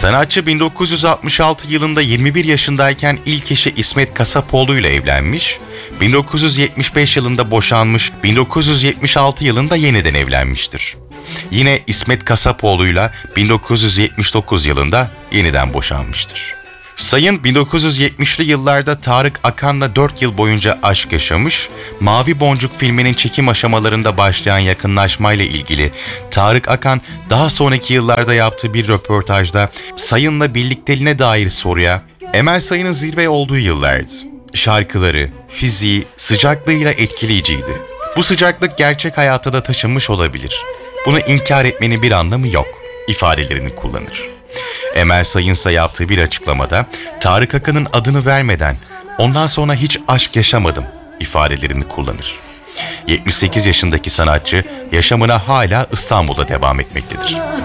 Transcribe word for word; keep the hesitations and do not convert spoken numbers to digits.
Sanatçı bin dokuz yüz altmış altı yılında yirmi bir yaşındayken ilk eşi İsmet Kasapoğlu ile evlenmiş, bin dokuz yüz yetmiş beş yılında boşanmış, bin dokuz yüz yetmiş altı yılında yeniden evlenmiştir. Yine İsmet Kasapoğlu'yla bin dokuz yüz yetmiş dokuz yılında yeniden boşanmıştır. Sayın bin dokuz yüz yetmişli yıllarda Tarık Akan'la dört yıl boyunca aşk yaşamış, Mavi Boncuk filminin çekim aşamalarında başlayan yakınlaşmayla ilgili Tarık Akan daha sonraki yıllarda yaptığı bir röportajda Sayın'la birlikteliğine dair soruya, Emel Sayın'ın zirve olduğu yıllardı. Şarkıları, fiziği, sıcaklığıyla etkileyiciydi. Bu sıcaklık gerçek hayata da taşınmış olabilir. Bunu inkar etmenin bir anlamı yok ifadelerini kullanır. Emel Sayın ise yaptığı bir açıklamada Tarık Akan'ın adını vermeden ondan sonra hiç aşk yaşamadım ifadelerini kullanır. yetmiş sekiz yaşındaki sanatçı yaşamına hala İstanbul'da devam etmektedir.